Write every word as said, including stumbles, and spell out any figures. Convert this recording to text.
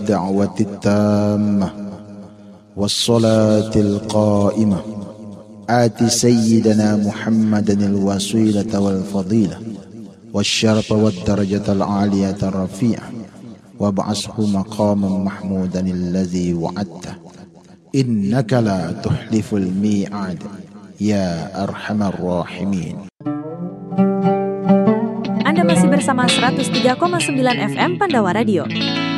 الدعوة التامة والصلاة القائمة آت سيدنا محمد الوسيلة والفضيلة والشرف والدرجة العالية الرفيعة وابعثه مقاما محمودا الذي وعدته إنك لا تخلف الميعاد يا أرحم الراحمين. Anda masih bersama seratus tiga koma sembilan F M Pandawa Radio.